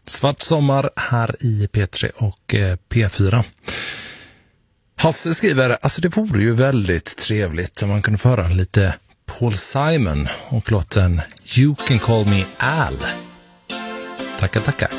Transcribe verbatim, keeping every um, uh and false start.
Svart sommar här i P tre och P fyra. Hasse skriver, alltså det vore ju väldigt trevligt om man kunde föra lite Paul Simon och låten You Can Call Me Al. Tackar, tackar.